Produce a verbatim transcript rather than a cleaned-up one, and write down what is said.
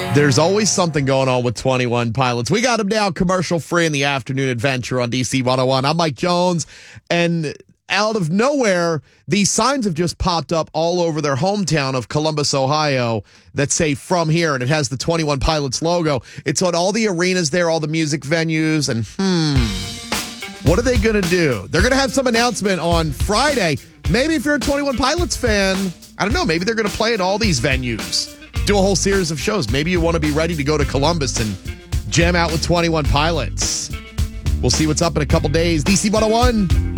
There's always something going on with twenty-one Pilots. We got them now commercial free in the afternoon adventure on D C one oh one. I'm Mike Jones, and out of nowhere, these signs have just popped up all over their hometown of Columbus, Ohio, that say "From Here," and it has the twenty-one Pilots logo. It's on all the arenas there, all the music venues, and hmm, what are they going to do? They're going to have some announcement on Friday. Maybe if you're a twenty-one Pilots fan, I don't know, maybe they're going to play at all these venues. Do a whole series of shows. Maybe you want to be ready to go to Columbus and jam out with twenty-one Pilots. We'll see what's up in a couple days. D C one oh one.